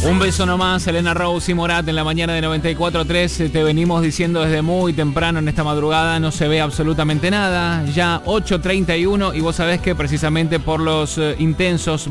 Un beso nomás, Elena Rose y Morat en la mañana de 94.3. Te venimos diciendo desde muy temprano en esta madrugada, no se ve absolutamente nada. Ya 8:31 y vos sabés que precisamente por los intensos